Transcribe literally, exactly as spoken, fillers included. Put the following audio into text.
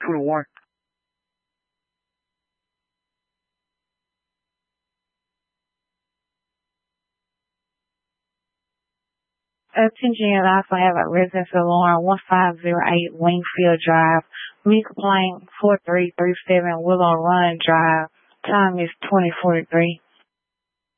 twenty-one. Attention and also have a residence alarm one five zero eight Wingfield Drive. Me complaint four three three seven Willow Run Drive. Time is twenty forty-three.